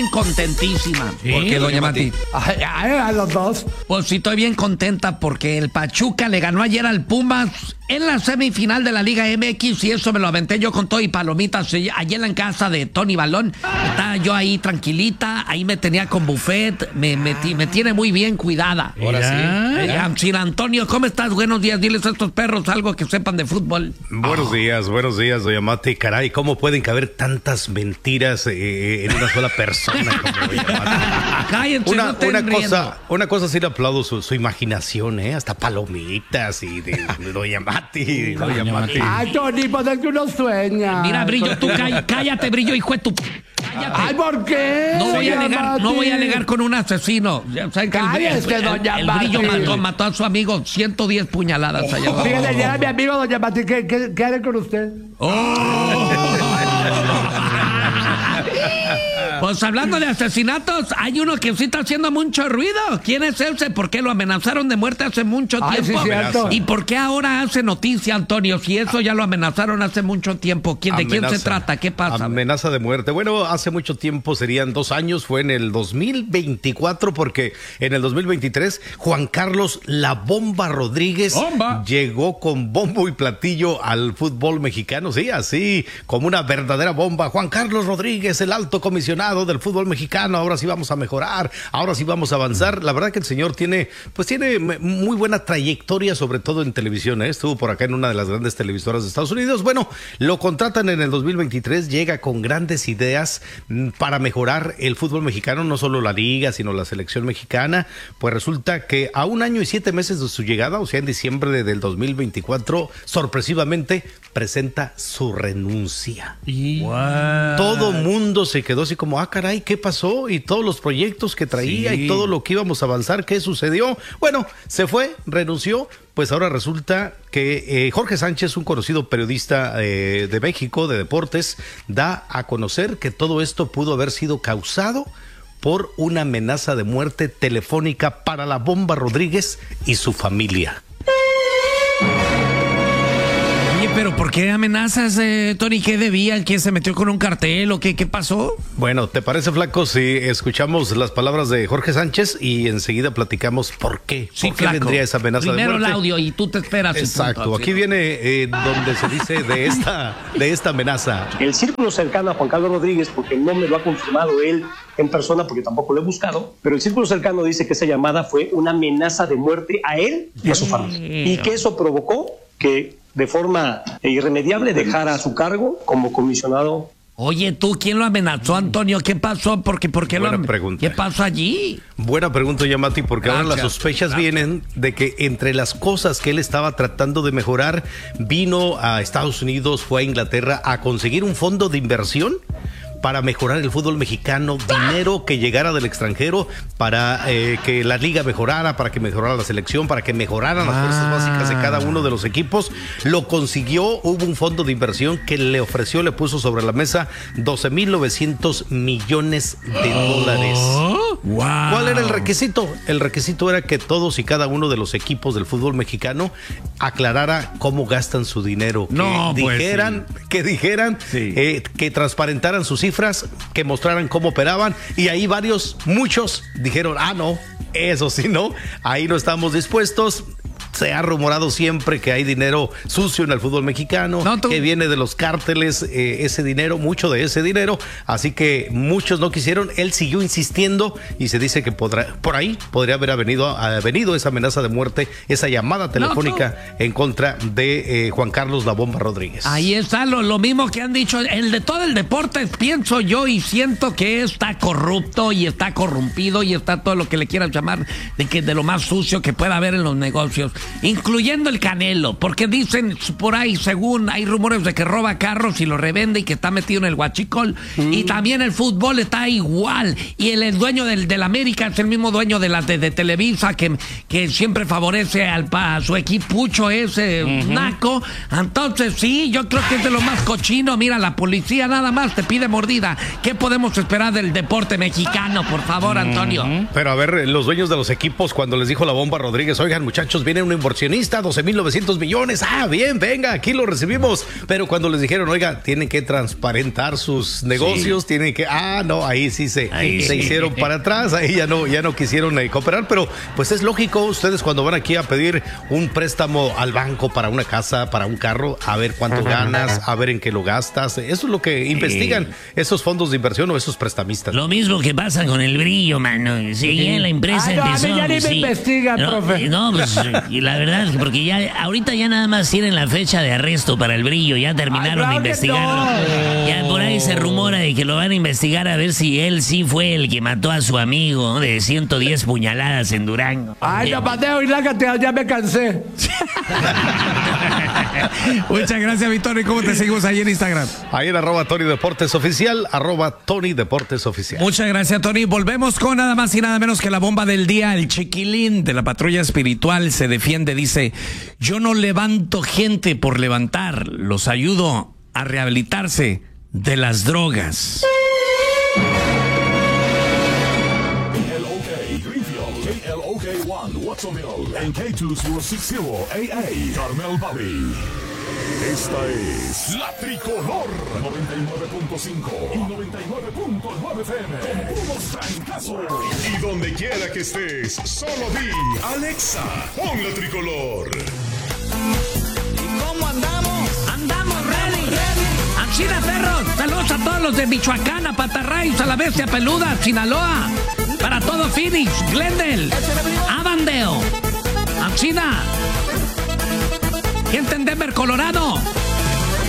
contentísima. ¿Sí? ¿Por qué, doña Mati? A los dos. Pues sí, estoy bien contenta porque el Pachuca le ganó ayer al Pumas en la semifinal de la Liga MX y eso me lo aventé yo con todo y palomitas ayer en casa de Tony Balón. Estaba yo ahí tranquilita, ahí me tenía con buffet, me tiene muy bien cuidada. Ahora sí. Sir Antonio, ¿cómo estás? Buenos días, diles a estos perros algo que sepan de fútbol. Buenos días, doña Mati. Caray, ¿cómo pueden caber tantas mentiras en una sola persona como doña Mati? Cállense, no estén riendo. Una cosa sí le aplaudo su imaginación, hasta palomitas y de doña Mati. Doña Mati. Ay, Tony, pues es que uno sueña. Mira, Brillo, tú cállate, Brillo, hijo de tu... Cállate. Ay, ¿por qué? No voy a alegar con un asesino. Ya saben que el Brillo mató a su amigo 110 puñaladas allá abajo. Fíjate, ya mi amigo, doña Mati, ¿qué haré con usted? Pues hablando de asesinatos, hay uno que sí está haciendo mucho ruido. ¿Quién es ese? ¿Por qué lo amenazaron de muerte hace mucho tiempo? Sí, cierto. ¿Y por qué ahora hace noticia, Antonio? Si eso ya lo amenazaron hace mucho tiempo. ¿De quién se trata? ¿Qué pasa? Amenaza de muerte. Bueno, hace mucho tiempo, serían 2 años, fue en el 2024, porque en el 2023 Juan Carlos La Bomba Rodríguez llegó con bombo y platillo al fútbol mexicano. Sí, así como una verdadera bomba. Juan Carlos Rodríguez, el alto comisionado del fútbol mexicano, ahora sí vamos a mejorar, ahora sí vamos a avanzar. La verdad que el señor tiene muy buena trayectoria, sobre todo en televisión, estuvo por acá en una de las grandes televisoras de Estados Unidos. Bueno, lo contratan en el 2023, llega con grandes ideas para mejorar el fútbol mexicano, no solo la liga, sino la selección mexicana. Pues resulta que a 1 año y 7 meses de su llegada, o sea, en diciembre del 2024, sorpresivamente presenta su renuncia. Todo mundo se quedó así como, caray, ¿qué pasó? Y todos los proyectos que traía y todo lo que íbamos a avanzar, ¿qué sucedió? Bueno, se fue, renunció. Pues ahora resulta que Jorge Sánchez, un conocido periodista de México, de deportes, da a conocer que todo esto pudo haber sido causado por una amenaza de muerte telefónica para La Bomba Rodríguez y su familia. ¿Pero por qué amenazas, Tony? ¿Qué debía? ¿Quién se metió con un cartel o qué pasó? Bueno, ¿te parece, flaco, si escuchamos las palabras de Jorge Sánchez y enseguida platicamos por qué? Sí, ¿Por qué vendría esa amenaza de muerte? Primero el audio y tú te esperas. Exacto, aquí viene donde se dice de esta amenaza. El círculo cercano a Juan Carlos Rodríguez, porque no me lo ha confirmado él en persona, porque tampoco lo he buscado, pero el círculo cercano dice que esa llamada fue una amenaza de muerte a él y a su familia. Y que eso provocó que de forma irremediable dejara su cargo como comisionado. Oye, ¿tú quién lo amenazó, Antonio? ¿Qué pasó? ¿Por qué pregunta. ¿Qué pasó allí? Buena pregunta, Yamati, porque ahora las sospechas vienen de que entre las cosas que él estaba tratando de mejorar, vino a Estados Unidos, fue a Inglaterra a conseguir un fondo de inversión para mejorar el fútbol mexicano, dinero que llegara del extranjero para que la liga mejorara, para que mejorara la selección, para que mejoraran las fuerzas básicas de cada uno de los equipos. Lo consiguió, hubo un fondo de inversión que le puso sobre la mesa 12,900 millones de dólares. Wow. ¿Cuál era el requisito? El requisito era que todos y cada uno de los equipos del fútbol mexicano aclarara cómo gastan su dinero. Que dijeran, que transparentaran sus cifras, que mostraran cómo operaban, y ahí muchos dijeron, no, eso sí, no, ahí no estamos dispuestos. Se ha rumorado siempre que hay dinero sucio en el fútbol mexicano, que viene de los cárteles, ese dinero, mucho de ese dinero, así que muchos no quisieron. Él siguió insistiendo y se dice que por ahí podría haber venido esa amenaza de muerte, esa llamada telefónica en contra de Juan Carlos La Bomba Rodríguez. Ahí está lo mismo que han dicho, el de todo el deporte, pienso yo y siento que está corrupto y está corrompido y está todo lo que le quieran llamar de lo más sucio que pueda haber en los negocios, incluyendo el Canelo, porque dicen por ahí, según hay rumores de que roba carros y los revende y que está metido en el huachicol, y también el fútbol está igual, y el dueño del América es el mismo dueño de Televisa que siempre favorece a su equipucho ese naco. Entonces sí, yo creo que es de lo más cochino. Mira, la policía nada más te pide mordida. ¿Qué podemos esperar del deporte mexicano, por favor, Antonio? Pero a ver, los dueños de los equipos, cuando les dijo La Bomba Rodríguez, oigan, muchachos, viene un inversionista, 12,900 millones. Ah, bien, venga, aquí lo recibimos. Pero cuando les dijeron, oiga, tienen que transparentar sus negocios, tienen que, no, ahí sí se hicieron para atrás, ahí ya no quisieron cooperar, pero pues es lógico, ustedes cuando van aquí a pedir un préstamo al banco para una casa, para un carro, a ver cuánto ganas, a ver en qué lo gastas, eso es lo que investigan esos fondos de inversión o esos prestamistas. Lo mismo que pasa con el brillo, mano. Sí, ya la empresa empezó. Ya ni me investiga, profe. No, pues, y la verdad, porque ya, ahorita ya nada más tienen la fecha de arresto para el brillo, ya terminaron de investigarlo. No. Ya por ahí se rumora de que lo van a investigar a ver si él sí fue el que mató a su amigo, ¿no? De 110 puñaladas en Durango. Ay, no, Mateo, y lágate, ya me cansé. Muchas gracias, mi Tony. ¿Cómo te seguimos ahí en Instagram? Ahí en @TonyDeportesOficial, @TonyDeportesOficial. Muchas gracias, Tony. Volvemos con nada más y nada menos que la bomba del día. El chiquilín de la patrulla espiritual se defiende, dice: yo no levanto gente por levantar, los ayudo a rehabilitarse de las drogas. En K260 AA, Carmel Valley. Esta es La Tricolor 99.5 y 99.9 FM. Con puros trancazos. Y donde quiera que estés, solo di Alexa, pon La Tricolor. ¿Y cómo andamos? Andamos ready. Anchina, perros. Saludos a todos los de Michoacán, a Patarray, a la Bestia Peluda, Sinaloa. Para todo Phoenix, Glendale, Avondale, Anchina. Gente en Denver, Colorado.